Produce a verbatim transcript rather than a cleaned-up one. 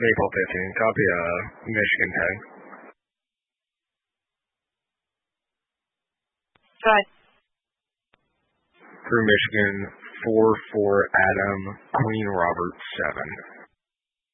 Maple fifteen. Copy, uh, Michigan ten. Go ahead. Through Michigan, four four Adam, Queen Robert seven.